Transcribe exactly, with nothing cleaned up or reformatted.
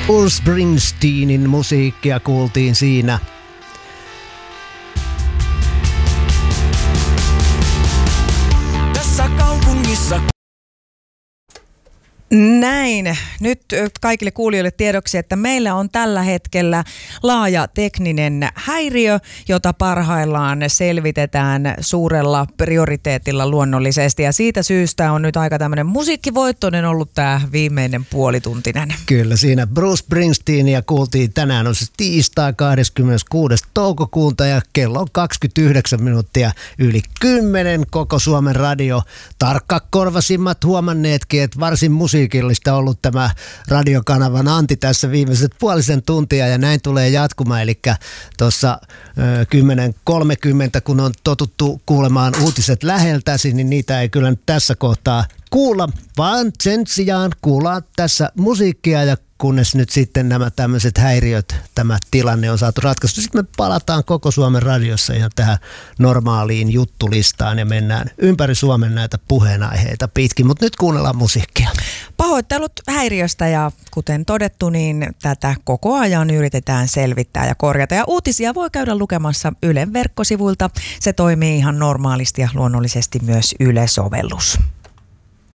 Bruce Springsteenin musiikkia kuultiin siinä. Tässä kaupungissa. Näin. Nyt kaikille kuulijoille tiedoksi, että meillä on tällä hetkellä laaja tekninen häiriö, jota parhaillaan selvitetään suurella prioriteetilla luonnollisesti. Ja siitä syystä on nyt aika tämmöinen musiikkivoittoinen ollut tämä viimeinen puolituntinen. Kyllä, siinä Bruce Springsteenia kuultiin. Tänään on se tiistai kahdeskymmeneskuudes toukokuuta ja kello on kaksikymmentäyhdeksän minuuttia yli kymmenen. Koko Suomen radio. Tarkkakorvasimmat huomanneetkin, että varsin musiikillista ollut tämä radiokanavan anti tässä viimeiset puolisen tuntia ja näin tulee jatkumaan. Eli tuossa kymmenen kolmekymmentä, kun on totuttu kuulemaan uutiset läheltäsi, niin niitä ei kyllä nyt tässä kohtaa kuulla, vaan sen sijaan kuullaan tässä musiikkia ja kunnes nyt sitten nämä tämmöiset häiriöt, tämä tilanne on saatu ratkaistu. Sitten me palataan koko Suomen radiossa ihan tähän normaaliin juttulistaan ja mennään ympäri Suomen näitä puheenaiheita pitkin, mutta nyt kuunnellaan musiikkia. Pahoittelut häiriöstä ja kuten todettu, niin tätä koko ajan yritetään selvittää ja korjata. Ja uutisia voi käydä lukemassa Ylen verkkosivuilta. Se toimii ihan normaalisti ja luonnollisesti myös Yle-sovellus.